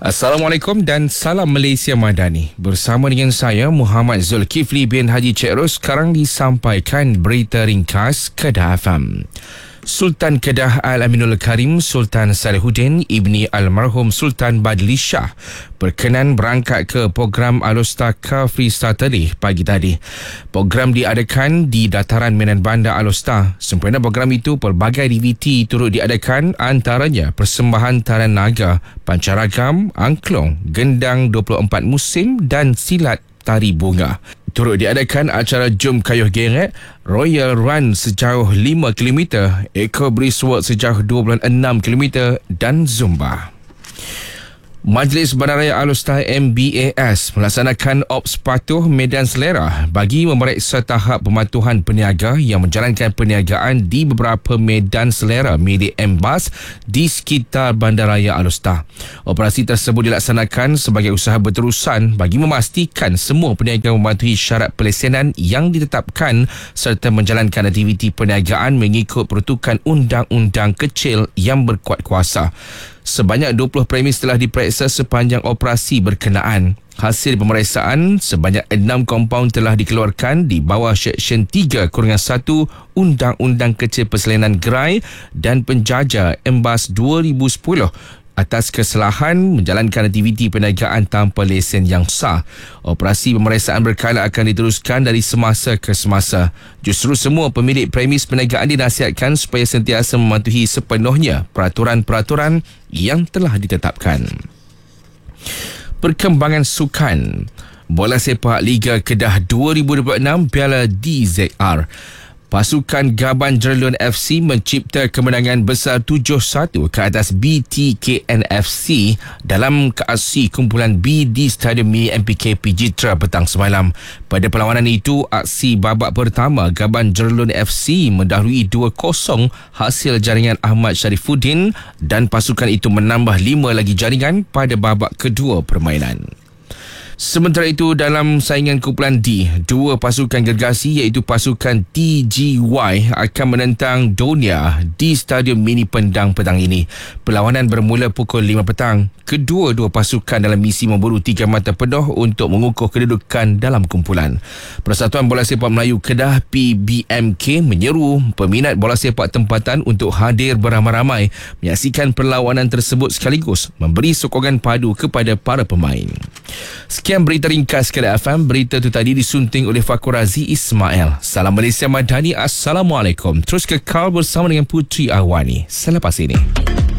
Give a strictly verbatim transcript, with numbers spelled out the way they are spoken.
Assalamualaikum dan salam Malaysia Madani. Bersama dengan saya Muhammad Zulkifli bin Haji Cik Ros, sekarang disampaikan berita ringkas Kedah F M. Sultan Kedah Al-Aminul Karim Sultan Salihuddin Ibni Almarhum Sultan Badli Shah berkenan berangkat ke program Alostar Car Free Saturday pagi tadi. Program diadakan di dataran Medan Bandar Alostar. Sempena program itu, pelbagai aktiviti turut diadakan, antaranya persembahan tarian naga, pancaragam, angklung, gendang dua puluh empat musim dan silat tari bunga. Turut diadakan acara Jom Kayuh Geret, Royal Run sejauh lima kilometer, Eco Breeze Walk sejauh dua puluh enam kilometer dan Zumba. Majlis Bandaraya Alostar M B A S melaksanakan Ops Patuh Medan Selera bagi memeriksa tahap pematuhan peniaga yang menjalankan perniagaan di beberapa medan selera milik M B A S di sekitar Bandaraya Alostar. Operasi tersebut dilaksanakan sebagai usaha berterusan bagi memastikan semua peniaga mematuhi syarat pelesenan yang ditetapkan serta menjalankan aktiviti perniagaan mengikut peruntukan undang-undang kecil yang berkuat kuasa. Sebanyak dua puluh premis telah diperiksa sepanjang operasi berkenaan. Hasil pemeriksaan, sebanyak enam kompaun telah dikeluarkan di bawah Seksyen tiga kurungan satu Undang-Undang Kecil Persalinan Gerai dan Penjaja M B A S dua ribu sepuluh atas kesalahan menjalankan aktiviti perniagaan tanpa lesen yang sah. Operasi pemeriksaan berkala akan diteruskan dari semasa ke semasa. Justru semua pemilik premis perniagaan dinasihatkan supaya sentiasa mematuhi sepenuhnya peraturan-peraturan yang telah ditetapkan. Perkembangan sukan. Bola sepak Liga Kedah dua ribu dua puluh enam Piala D Z R. Pasukan Gaban Jerlun F C mencipta kemenangan besar tujuh satu ke atas B T K N F C dalam keaksi kumpulan B di Stadium Mini M P K P Jitra petang semalam. Pada perlawanan itu, aksi babak pertama Gaban Jerlun F C mendahului dua kosong hasil jaringan Ahmad Sharifuddin dan pasukan itu menambah lima lagi jaringan pada babak kedua permainan. Sementara itu, dalam saingan kumpulan D, dua pasukan gergasi iaitu pasukan T G Y akan menentang Donia di Stadium Mini Pendang petang ini. Perlawanan bermula pukul lima petang. Kedua-dua pasukan dalam misi memburu tiga mata penuh untuk mengukuh kedudukan dalam kumpulan. Persatuan Bola Sepak Melayu Kedah P B M K menyeru peminat bola sepak tempatan untuk hadir beramai-ramai menyaksikan perlawanan tersebut sekaligus memberi sokongan padu kepada para pemain. Sekian berita ringkas Kedah F M. Berita itu tadi disunting oleh Fakur Razi Ismail. Salam Malaysia Madani. Assalamualaikum. Terus kekal bersama dengan Putri Awani selepas ini.